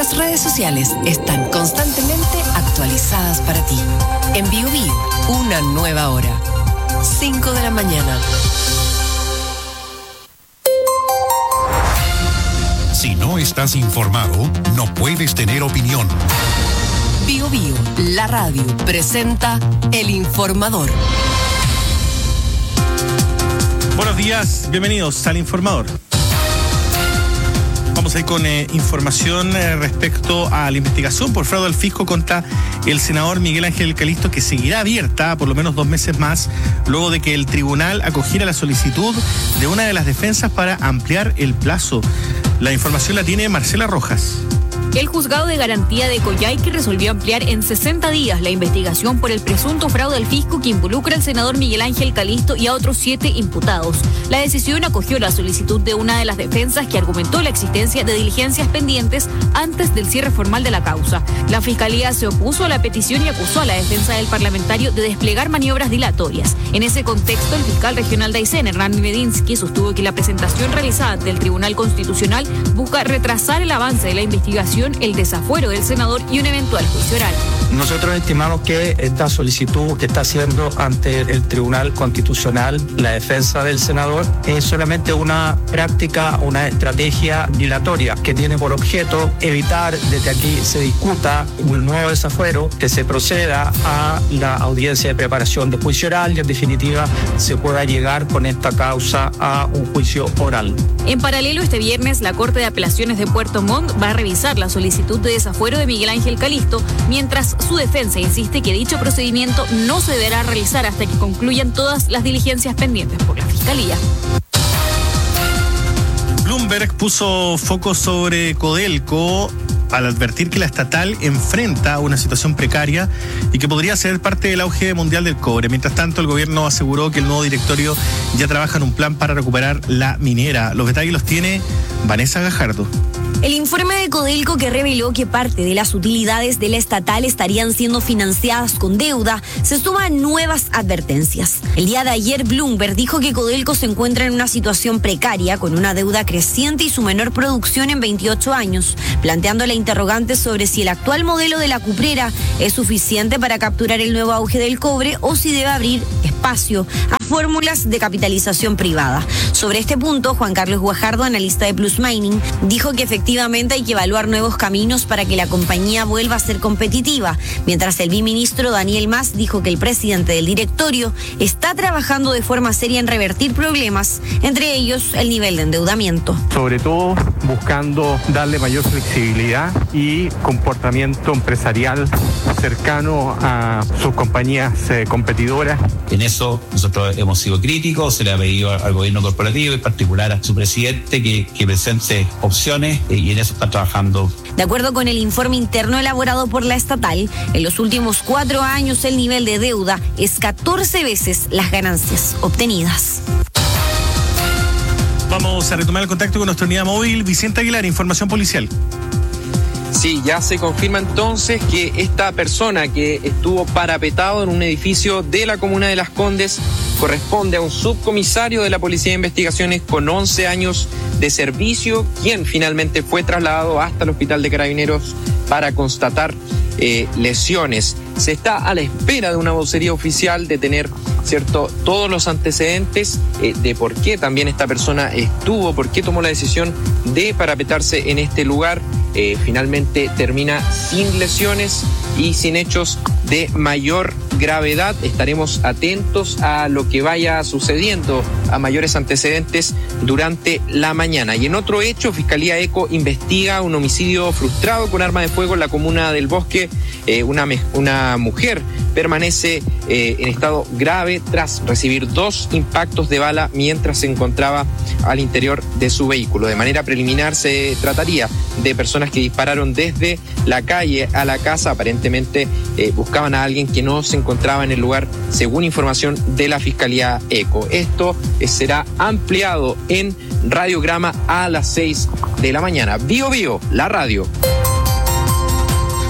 Nuestras redes sociales están constantemente actualizadas para ti. En BioBio, una nueva hora. 5 de la mañana. Si no estás informado, no puedes tener opinión. BioBio, la radio, presenta El Informador. Buenos días, bienvenidos al Informador. Vamos a ir con información respecto a la investigación por fraude al fisco contra el senador Miguel Ángel Calisto, que seguirá abierta por lo menos 2 meses más, luego de que el tribunal acogiera la solicitud de una de las defensas para ampliar el plazo. La información la tiene Marcela Rojas. El juzgado de garantía de Coyhaique resolvió ampliar en 60 días la investigación por el presunto fraude al fisco que involucra al senador Miguel Ángel Calisto y a otros 7 imputados. La decisión acogió la solicitud de una de las defensas que argumentó la existencia de diligencias pendientes antes del cierre formal de la causa. La Fiscalía se opuso a la petición y acusó a la defensa del parlamentario de desplegar maniobras dilatorias. En ese contexto, el fiscal regional de Aysén, Hernán Medinsky, sostuvo que la presentación realizada ante el Tribunal Constitucional busca retrasar el avance de la investigación, el desafuero del senador y un eventual juicio oral. Nosotros estimamos que esta solicitud que está haciendo ante el Tribunal Constitucional la defensa del senador es solamente una práctica, una estrategia dilatoria que tiene por objeto evitar de que aquí se discuta un nuevo desafuero, que se proceda a la audiencia de preparación de juicio oral y en definitiva se pueda llegar con esta causa a un juicio oral. En paralelo, este viernes la Corte de Apelaciones de Puerto Montt va a revisar la solicitud de desafuero de Miguel Ángel Calisto, mientras su defensa insiste que dicho procedimiento no se deberá realizar hasta que concluyan todas las diligencias pendientes por la Fiscalía. Bloomberg puso foco sobre Codelco al advertir que la estatal enfrenta una situación precaria y que podría ser parte del auge mundial del cobre. Mientras tanto, el gobierno aseguró que el nuevo directorio ya trabaja en un plan para recuperar la minera. Los detalles los tiene Vanessa Gajardo. El informe de Codelco, que reveló que parte de las utilidades de la estatal estarían siendo financiadas con deuda, se suma a nuevas advertencias. El día de ayer, Bloomberg dijo que Codelco se encuentra en una situación precaria, con una deuda creciente y su menor producción en 28 años, planteando la interrogante sobre si el actual modelo de la cuprera es suficiente para capturar el nuevo auge del cobre o si debe abrir espacio a fórmulas de capitalización privada. Sobre este punto, Juan Carlos Guajardo, analista de Plus Mining, dijo que efectivamente hay que evaluar nuevos caminos para que la compañía vuelva a ser competitiva, mientras el viceministro Daniel Mas dijo que el presidente del directorio está trabajando de forma seria en revertir problemas, entre ellos el nivel de endeudamiento. Sobre todo buscando darle mayor flexibilidad y comportamiento empresarial cercano a sus compañías competidoras. En eso nosotros hemos sido críticos, se le ha pedido al gobierno corporativo, en particular a su presidente, que presente opciones y en eso está trabajando. De acuerdo con el informe interno elaborado por la estatal, en los últimos 4 años el nivel de deuda es 14 veces las ganancias obtenidas. Vamos a retomar el contacto con nuestra unidad móvil. Vicente Aguilar, información policial. Sí, ya se confirma entonces que esta persona que estuvo parapetado en un edificio de la comuna de Las Condes corresponde a un subcomisario de la Policía de Investigaciones con 11 años de servicio, quien finalmente fue trasladado hasta el Hospital de Carabineros para constatar lesiones. Se está a la espera de una vocería oficial de tener, ¿cierto?, todos los antecedentes de por qué también esta persona por qué tomó la decisión de parapetarse en este lugar. Finalmente termina sin lesiones y sin hechos de mayor gravedad. Estaremos atentos a lo que vaya sucediendo, a mayores antecedentes durante la mañana. Y en otro hecho, Fiscalía ECO investiga un homicidio frustrado con arma de fuego en la comuna del Bosque. Una mujer permanece en estado grave tras recibir 2 impactos de bala mientras se encontraba al interior de su vehículo. De manera preliminar se trataría de personas que dispararon desde la calle a la casa. Aparentemente buscaban a alguien que no se encontraba en el lugar, según información de la Fiscalía ECO. Esto será ampliado en Radiograma a las 6 de la mañana. BioBio, la radio.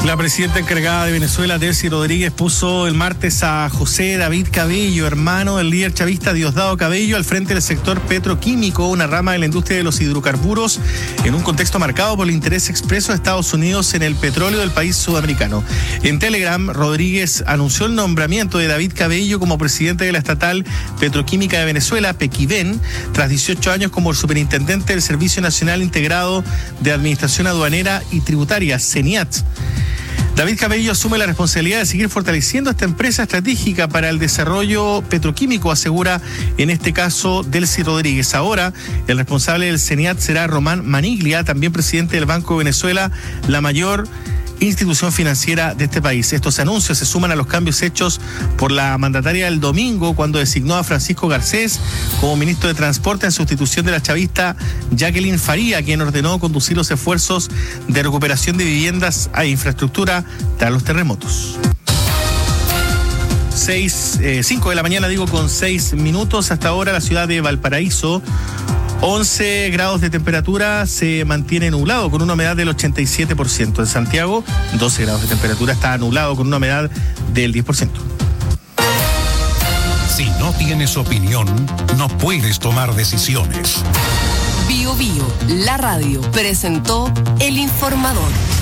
La presidenta encargada de Venezuela, Delcy Rodríguez, puso el martes a José David Cabello, hermano del líder chavista Diosdado Cabello, al frente del sector petroquímico, una rama de la industria de los hidrocarburos, en un contexto marcado por el interés expreso de Estados Unidos en el petróleo del país sudamericano. En Telegram, Rodríguez anunció el nombramiento de David Cabello como presidente de la estatal petroquímica de Venezuela, Pequiven, tras 18 años como el superintendente del Servicio Nacional Integrado de Administración Aduanera y Tributaria, CENIAT. David Cabello asume la responsabilidad de seguir fortaleciendo esta empresa estratégica para el desarrollo petroquímico, asegura en este caso Delcy Rodríguez. Ahora, el responsable del CENIAT será Román Maniglia, también presidente del Banco de Venezuela, la mayor institución financiera de este país. Estos anuncios se suman a los cambios hechos por la mandataria el domingo, cuando designó a Francisco Garcés como ministro de Transporte en sustitución de la chavista Jacqueline Faría, quien ordenó conducir los esfuerzos de recuperación de viviendas e infraestructura tras los terremotos. 5 de la mañana, con 6 minutos. Hasta ahora la ciudad de Valparaíso, 11 grados de temperatura, se mantiene nublado con una humedad del 87%. En Santiago, 12 grados de temperatura, está nublado con una humedad del 10%. Si no tienes opinión, no puedes tomar decisiones. Bio Bio, la radio, presentó El Informador.